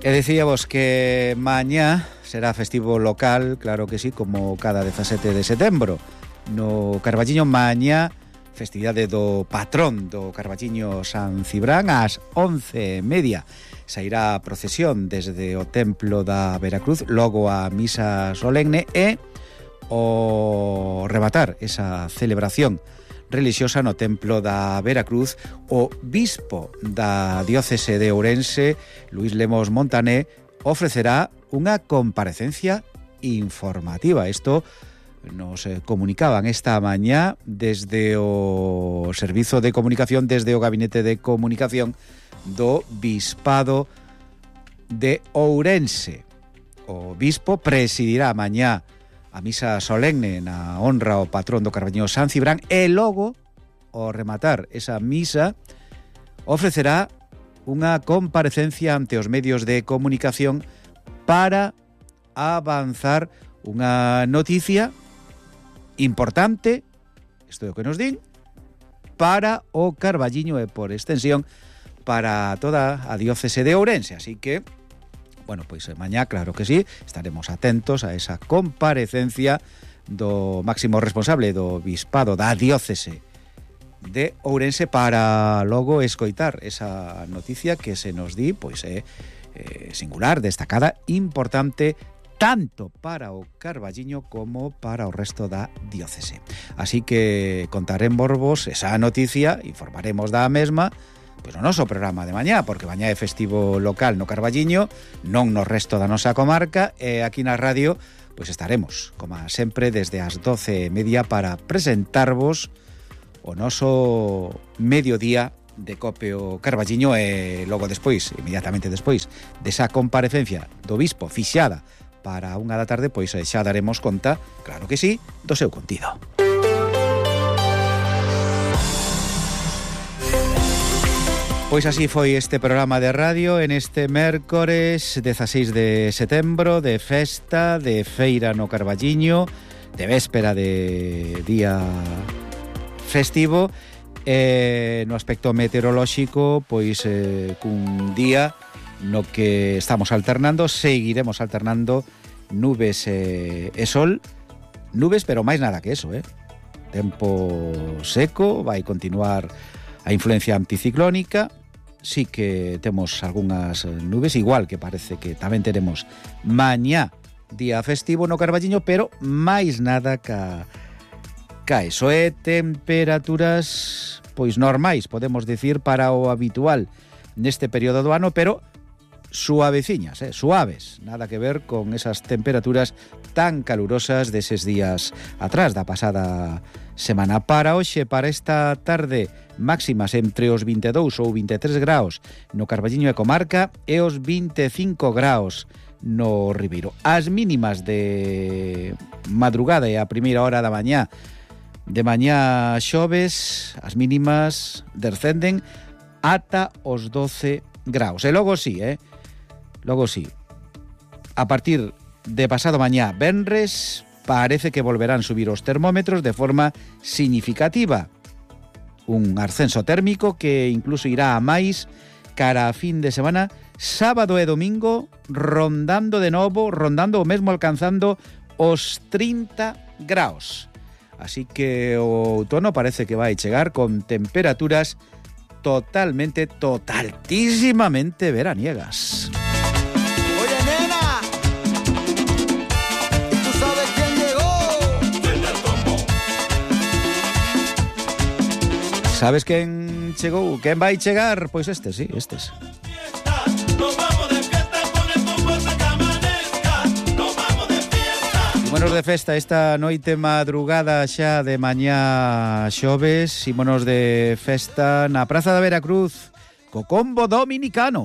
E decíamos que mañá será festivo local, claro que sí, como cada 17 de setembro. No Carballiño mañá, festividade do patrón do Carballiño San Cibrán, ás 11:30. Sairá a procesión desde o templo da Veracruz, logo a misa solemne e o rematar esa celebración religiosa no templo da Veracruz, o bispo da diócese de Ourense, Luis Lemos Montané, ofrecerá unha comparecencia informativa. Isto nos comunicaban esta mañá desde o Servizo de Comunicación, desde o Gabinete de Comunicación do Bispado de Ourense. O bispo presidirá mañá a misa solemne na honra ao patrón do Carballiño San Cibrán e logo, ao rematar esa misa, ofrecerá unha comparecencia ante os medios de comunicación para avanzar unha noticia importante, isto é o que nos din, para o Carballiño e por extensión para toda a diócese de Ourense. Así que, bueno, pois mañá, claro que sí, estaremos atentos a esa comparecencia do máximo responsable do bispado da diócese de Ourense para logo escoitar esa noticia que se nos di, pois é singular, destacada, importante, tanto para o Carballiño como para o resto da diócese. Así que contaremos esa noticia, informaremos da mesma, pois no noso programa de mañá, porque mañá é festivo local no Carballiño, non no resto da nosa comarca, e aquí na radio pois estaremos, como sempre, desde as 12:30 para presentarvos o noso mediodía de Copeo Carballiño, e logo despois, inmediatamente despois desa comparecencia do bispo fixada para 1 da tarde, pois xa daremos conta, claro que sí, do seu contido. Pois así foi este programa de radio en este mércores 16 de setembro, de festa, de feira no Carballiño, de véspera de día festivo, no aspecto meteorolóxico, pois cun día no que estamos alternando, seguiremos alternando nubes e sol, nubes, pero máis nada que eso, tempo seco, vai continuar a influencia anticiclónica. Sí que temos algunhas nubes, igual que parece que tamén teremos mañá día festivo no Carballiño, pero máis nada ca eso. E temperaturas pois normais, podemos decir, para o habitual neste período do ano, pero suaveciñas, suaves, nada que ver con esas temperaturas tan calurosas deses días atrás, da pasada semana. Para hoxe, para esta tarde, máximas entre os 22 ou 23 graus no Carballiño e comarca e os 25 graus no Ribeiro. As mínimas de madrugada e a primeira hora da mañá, de mañá xoves, as mínimas descenden ata os 12 graus. E logo sí, logo sí, a partir de pasado mañá venres, parece que volverán subir os termómetros de forma significativa. Un ascenso térmico que incluso irá a máis cara a fin de semana, sábado e domingo, rondando o mesmo, alcanzando os 30 graus. Así que o outono parece que vai chegar con temperaturas totaltísimamente veraniegas. Sabes quen chegou? Quen vai chegar? Pois estes, sí, estes. Ímonos de festa esta noite madrugada xa de mañá xoves, ímonos de festa na Praza da Veracruz co combo dominicano.